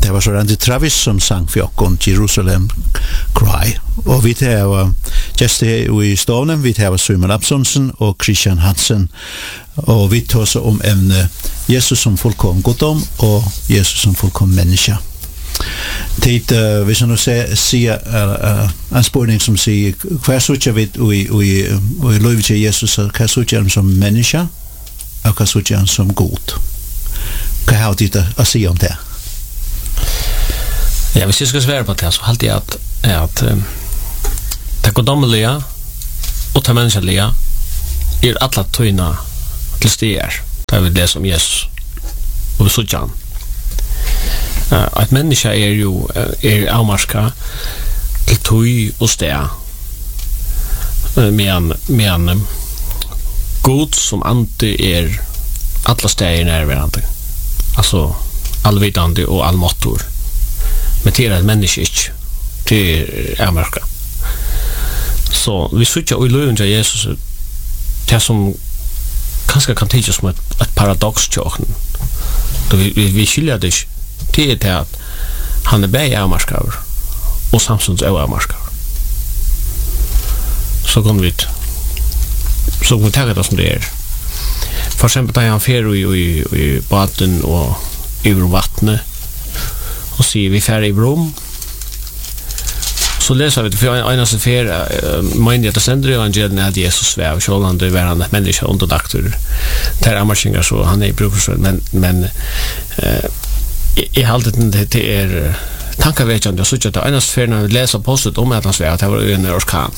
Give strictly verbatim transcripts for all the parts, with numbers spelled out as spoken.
det var så Randy Travis som sang för oss Jerusalem Cry. Och vi tar just det i Stålen, vi tar Simon Absonsen och Christian Hansen. Och vi tar så om ämne Jesus som fullkommen godom och Jesus som fullkommen människa. Tid, uh, hvis jeg nu sier uh, uh, en spørning som sier hva sutjer vi i løyve til Jesus, hva sutjer han som menneske og hva sutjer han som god? Hva har du å si om det? Ja, hvis jeg skal svare på det, så halte jeg at, at um, det godommelige og det menneskelige er alle tøyna til stier, det er det som Jesus og vi sutjer han. Uh, at menneske er jo er avmarska til tøy og sted uh, men, men um, god som ante er alle steder nærværende, altså allvidande og allmåttor, men til er et menneske ikke til er avmarska. Så vi sutja og i løven til Jesus det som kanskje kan tidsje som et, et paradox til åkken, vi, vi, vi skiljer det ikke det er det at han er bæg avmarskaver og samstunds er avmarskaver. Så kan vi så kan vi ta det som det er. For eksempel da han fer i, i, i baden og over vattnet og sier vi fer i rom, så leser vi det, for en av seg fer mener jeg at det sender evangelien at Jesus svev kjålande hverandre mennesker underdakter til avmarskinger, så han er i bruk men, men eh, jeg halte det til er tankevekkende, og så ikke at det eneste ferien når vi leser postet om at han svev at det var en orkan.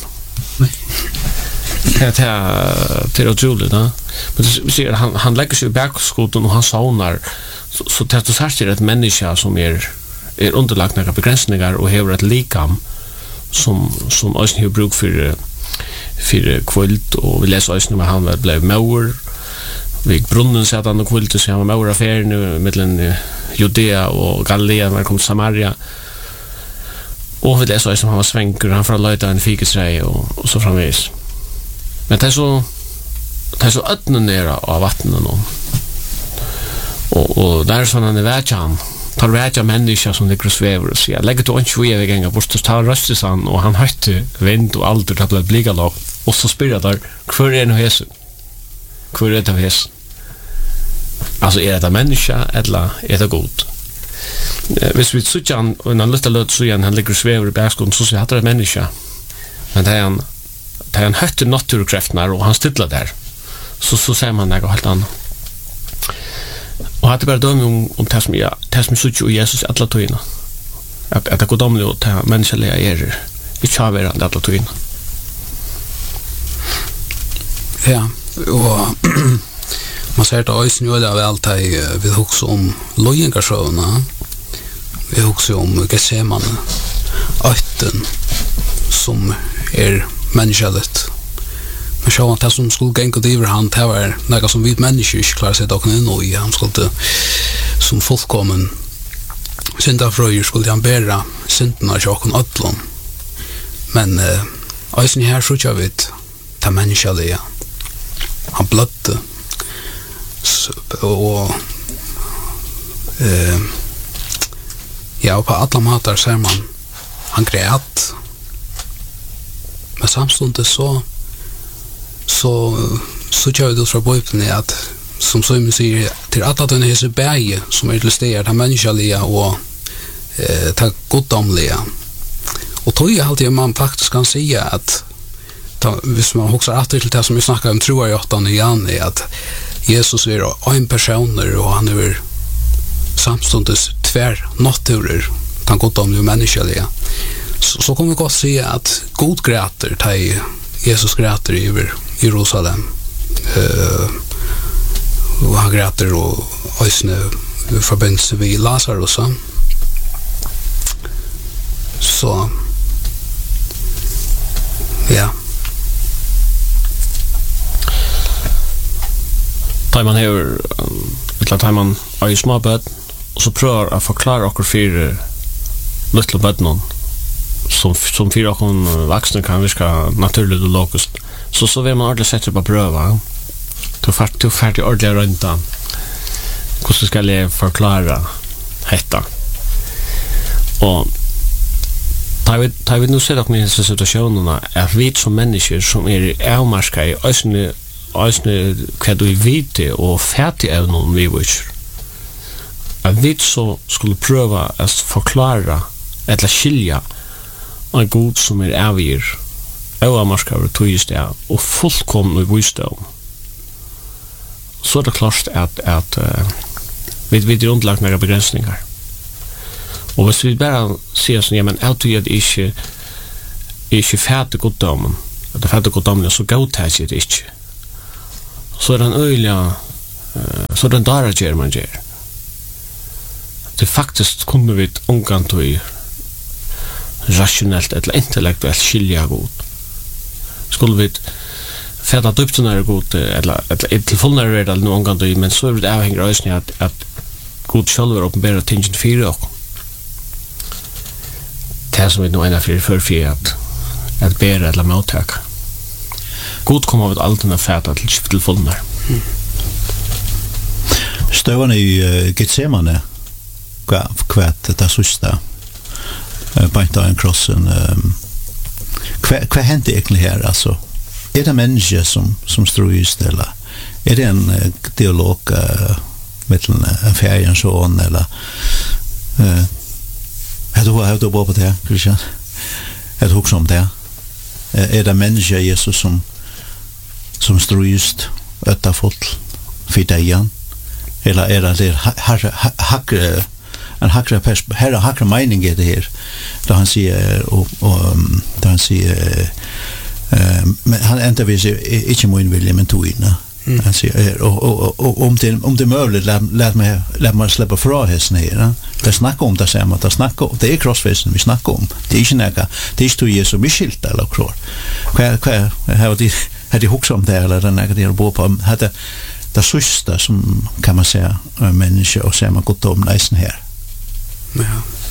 Det er utrolig, da. Men vi sier, han, han legger seg i bakskoten og han saunar, så, så det er særlig et menneske som er, er underlagt noen begrensninger og hever et likam som, som også har bruk for, for kvult, og vi leser også når han ble maur, vid brunnen satt han og kvult, så han var maur affæren mellom Judea og Galilea når han kom til Samaria, og vi leser også når han var svenker, han fra løyta en fikesrei og, og så framvis. Men det er så det er så ødne nere av vattnet nå, og, og det er sånn han er vetjan tar vetjan mennesker som ligger og svever og sier legger du ikke vi er ganger bort og tar røstes han og han høytte vind og alder til å bli bliga lagt og så spyrir jeg der hver er noe hese hver er det av hese altså er det menneske eller er det god hvis vi sier han og han lytter løt så igjen han ligger og svever i bergskolen så sier han at det er menneske men det er han det er han høytte naturkreftene og han stidler der så, så sier man det helt annet og hatt det bare dømme om, om det som jeg det som jeg og Jesus alle tøyene at, at det går dømme og det menneskelige er ikke avhverande alle tøyene ja og man ser det også nå det vel til vi husker om løyengarsjøvene vi husker om Gethsemane øyten som er menneskeligt men så att det som skulle gänga det över han det var något som vi människor inte klarar sig dock nu i han skulle som fullkommen synda fröjer skulle han bära synderna och chocken ödlon men eh ösen här så jag vet ta människaliga han blötte och eh ja på alla matar ser man han grät men samstundes så så så kör det från Bibeln att som så mycket säger till alla den här berge som är till steder där mänskliga och eh ta godomliga och tror jag alltid man faktiskt kan säga att ta hvis man också åter till det som vi snackar om tror jag åttan igen är att Jesus är en person och han är samstundes tvär naturer kan godomliga mänskliga så, så kommer vi gott se att god gräter till Jesus gräter över Jerusalem uh, och han gräter och ösne förbindelse vid Lazarus så ja tar man här ett tar man i små böd och så prövar att förklara och för lilla bödnon som som för och vuxna kan viska naturligt och logiskt så så vill man ordentligt sätta på pröva då fart då fart ordentligt runt hur ska jag förklara detta Og tar vi, tar vi nu ser dere i disse situasjonene at vi som mennesker som er avmarska i øsne, øsne hva du vite og fætig av noen vi vil at vi så skulle prøve å forklare eller skilja en god som er avgir avmarska over tog og fullkomne visdom, så er det klart at, at uh, vi, vi er underlagt noen begrensninger. Og hvis vi bare sier sånn, ja, men jeg tror at jeg ikke, jeg ikke fætter goddommen, at det fætter goddommen, så godtar jeg det ikke. Så er det en øyelig, uh, så er det en dara gjør man gjør. Det faktisk kunne vi omgang til rationellt eller intellektuellt skilja god. Skulle vi fætta dypten er god, eller, eller til fullnær er det eller noen omgang til, men så er det avhengig av øyne at, at god selv er åpenbæra tingen fire okkur. Det som vi nå ena fyrir for fyrir at at bæra eller mottaka. God kommer av alt denne fæta til, til fullnær. Mm. Støvane i uh, Getsemane, hva, hva det sista uh, bant av en krossen, um, hva, hva hendte egentlig her, altså? Er det mennesker som, som strøys, eller er det en uh, dialog uh, mellom en ferien sånn, eller uh, har du, har du bort på det, Christian? Har du hukst om det? Er det mennesker Jesus som som strøys etter fot for deg igjen? Eller er det hakre en hakre perspektiv, her er hakre mening i det her, da han sier og, og da han sier uh, men han enda viser ikke min vilje, men tog inn mm. han sier, og, og, og, og om det, om det er mulig, lät meg, lät meg slippe fra hesten her, det snakker om det samme, det snakker om, det er krossvesen vi snakker om, det er ikke nægge, det er ikke tog Jesus vi skilt eller krår, hva, hva, har de, har de hukst om det, eller den nægge de har bo på, har det, det sista som kan man säga människa och säga man gott om nästan här. Ja.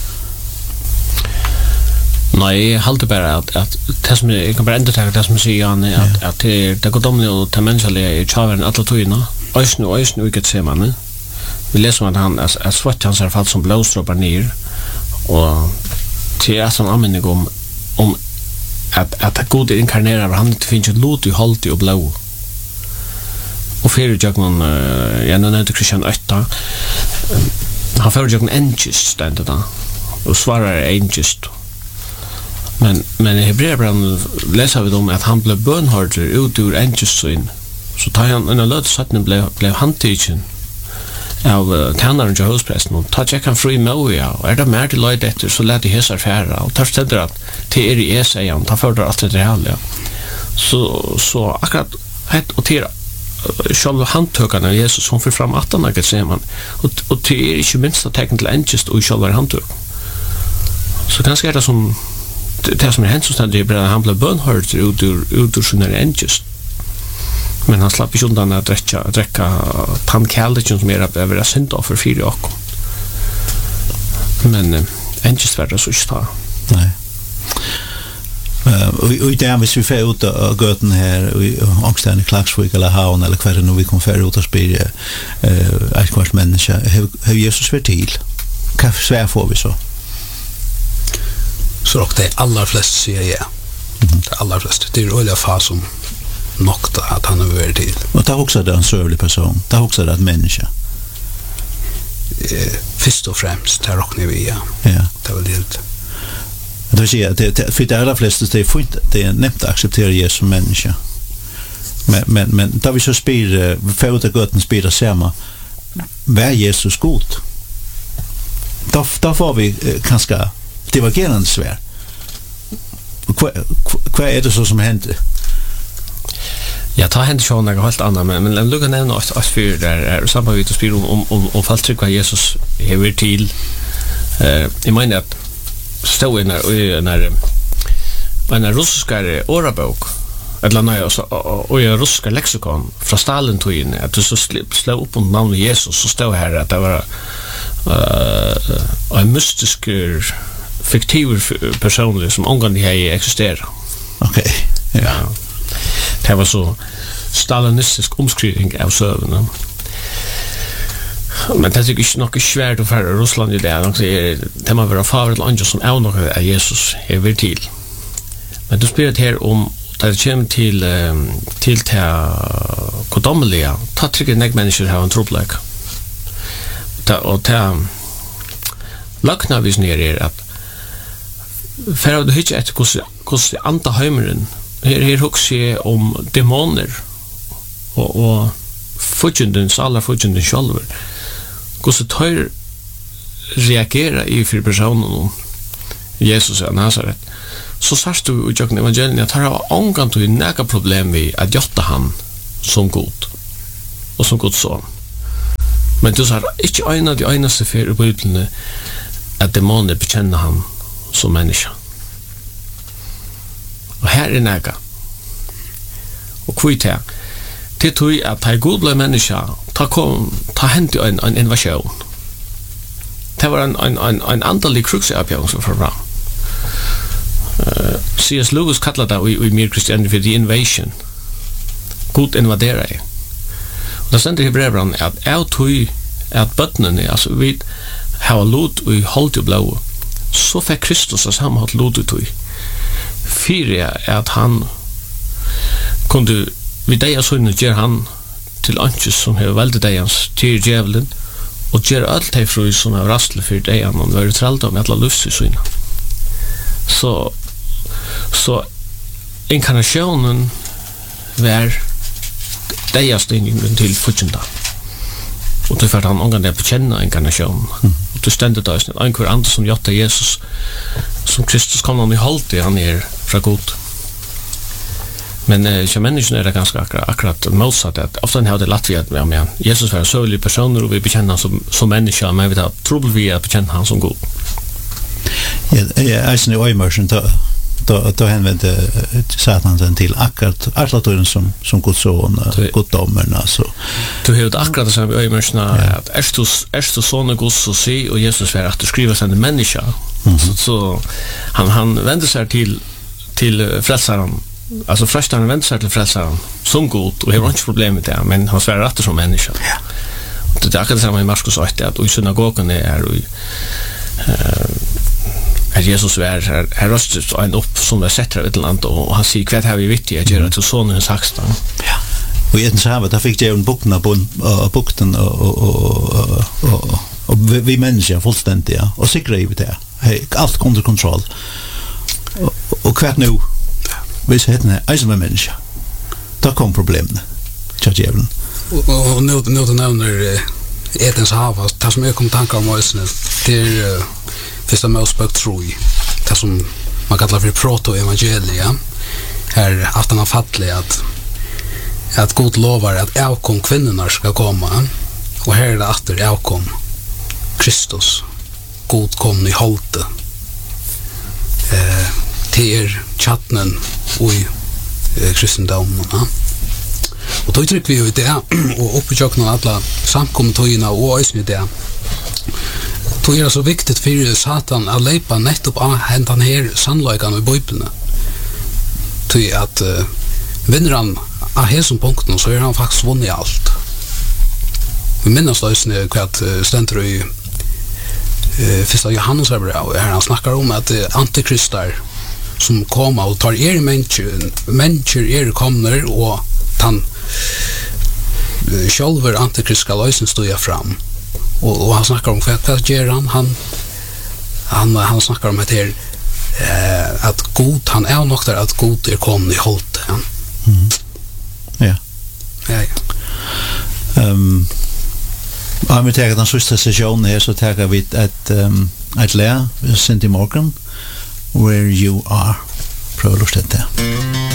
Nej, jag håller bara att att det som jag kan bara ändra till det som säger Jan att att det det går dom och till mänskliga i chaven alla tojna. Ös nu ös nu vilket ser man. Vi läser att han är är svart han ser fall som blåstråpar ner och till är som användning om om att att god inkarnerar han inte finns ett lot i halt och blå. Og fyrir jögnon, uh, jeg nevnte Christian åtta, han fyrir jögnon engist stendet da, og svarar engist. Men, men i Hebreerbrevet leser vi om at han ble bønhørter ut ur engist sin, så tar han, en av løtesattene ble, ble handtidsen av uh, tennaren til hospresten, og tar tjekk han fri med ja, og er det mer til løyde etter, så let de hesar færa, og tar stedder at til er i eseian, tar fører alt det reale, ja. Så, så akkurat, hett og tira, sjálva handtökarna av Jesus som fyrir fram at han ikke ser man og, og det er ikke minst at tegn til engest og sjálva handtök så kanskje er det som det som er hent som stendig er han ble bønhørt ut ur sin engest men han slapp ikke undan å drekka, drekka tannkærlikken som er å være synd av for fire okkom men uh, engest var det så ikke ta nei Uh, og, og i det hvis vi fer ut av gøten her og angsten i Klagsvik eller Havn eller hver når vi kommer fer ut og spyr uh, et kvart menneske har Jesus vært til hva svær får vi så så det aller flest sier ja mm-hmm. det aller flest det er øyelig fa som nokta at han har vært til og da også det en sørlig person da også det et menneske eh, først og fremst det råkner vi ja, ja. det er vel helt Det vill säga, det, det, för de allra flesta det är fint, det är nämnt att acceptera Jesus som människa. Men, men, men då vi så spyr, för att götten spyr det samma, vad är Jesus god? Då, då får vi eh, ganska divergerande svär. Vad är det så som händer? Ja, ta händer så något helt annat, men, men lukka nämna att att för där är samma vid att spyr om om om, om falltryck vad Jesus hever till. Eh, jag menar att stå i när när en russiska ordbok eller nej så och en russiska lexikon från Stalin-tiden att du så slå upp om namnet Jesus så står här att det var uh, en mystisk fiktiv person som omgående här existerar. Okej. Okay. Ja. Det var så stalinistisk omskrivning av sövnen. Men det er ikke nok svært å fære Russland i det, det må være favorit land som er noe av Jesus hever til. Men du spør her om da det kommer til til til kodommelige, ta trykker nek mennesker har en trobleik. Og til lakna vis nere er at for at du ikke etter hvordan anta heimeren, her, her hukser jeg om demoner og, og fudgjendens, alle fudgjendens sjálfur, hvordan tør reagera i for personen Jesus av Nazaret, så sørst du i jøkken evangelien at her har omgant du nega problem vi at gjotta han som god og som god son. Men du sa ikke en av de eneste fyrir bøydene at demoner bekjenner han som menneske. Og her er nega. Og kvitt her, det tog at ta god ble menneske, ta, kom, ta hent en, en invasjon. Det var en, en, en, en andalig krukseoppgjøring som var fram. Uh, C S Lewis kallar det i, i mer Christianity for the invasion. God invadera i. Og det stender i brevran at jeg tog at bøttene, altså vi har lot og holdt i blå, så fikk Kristus av samme hatt lot i tog. Fyre er at han kunde, vid deg av sønne gjør han til anses som har veldig deg hans til djevelen, og gjør alt det fru som er rastle for deg han, og være trellt om alle lust i sønne. Så, så inkarnasjonen var deg av stengningen til fortjenta. Og det for at han omgang det bekjenner inkarnasjonen. Mm. Og det stendet da, en hver andre som gjør Jesus, som Kristus kom han i holdt han er fra god. Men eh, som mennesken er det ganske akkurat, akkurat motsatt, at ofte har det lagt vi at ja, men Jesus var sølige personer, og vi bekjenner han som, som menneske, men vi tar trobel vi at bekjenner han som god. Ja, jeg er i øymørsen, da, da, da henvendte Satan den til akkurat artlaturen som, som godsån, goddommen, altså. Du har jo akkurat det samme i øymørsen, at er du, er du sånne gods å si, og Jesus var at du skriver seg en menneske, mm -hmm. så, så han, han vender seg til, til frelseren, altså først han vender seg til frelseren som god, og har ikke problem med det, men han sverger atter som menneske. Ja. Det er akkurat det samme i Marskos åtte, at i synagogen er og uh, at Jesus er her, her røstet en opp som er sett her i et eller annet, og han sier, hva har vi vittig at gjøre til sånne saksta? Ja. Og i etens havet, da fikk djevelen bukten av bukten, og, og, og, og, og vi mennesker fullstendig, ja, og sikre i det, alt under kontroll. Og, og hva nu? Hvis hetene er eisen med mennesker, da kom problemene til djevelen. Og, og nå, nå du nevner uh, etens havet, det som jeg kom tanker om eisene, det er uh, Fyrsta Mosebok troi, det som man kallar för proto-evangelia, är att han har fattlig att att God lovar att avkom kvinnorna ska komma, och här är det att det avkom Kristus. God kom i hållte eh, till chattnen och i eh, kristendomen. Och då trycker vi ju det, och uppjöknar alla samkommentöjna och ösning det. Då är det så viktigt för Satan att leipa nettopp av hentan her sannløykan i Bibelen. Ty at uh, vinner han av hesson punkten, så er han faktisk vunnet allt. Vi minnes løsene hva at uh, stender i uh, Fyrsta Johannes brev, her han snakkar om at uh, antikristar som kommer og tar er mennesker, mennesker er kommer og tan uh, sjálfur antikriska løsene stod fram. Og, og han snakkar om hva, hva gjør han? Han, han, han snakkar om at, her, eh, at god, han er nok der at god er kommet i holdt. Ja. Mm. Ja. Ja, ja. Um, om vi tar den siste sessionen her, så tar vi et, um, et lær, Cindy Morgan, Where You Are. Prøv å lust dette.